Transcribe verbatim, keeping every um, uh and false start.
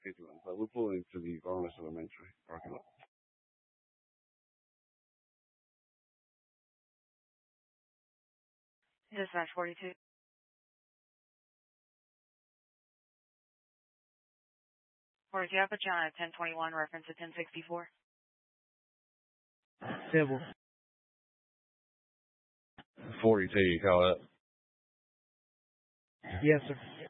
fifty-one. So we're pulling into the Garland Elementary parking lot. Dispatch forty-two. forty-two, I put you on at ten twenty-one, reference to ten sixty-four. Civil. forty-two, you call it? Yes, sir.